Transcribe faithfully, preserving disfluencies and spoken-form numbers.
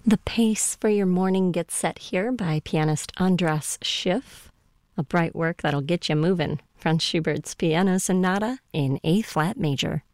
The pace for your morning gets set here by pianist Andras Schiff, a bright work that'll get you moving. Franz Schubert's Piano Sonata in A-flat major.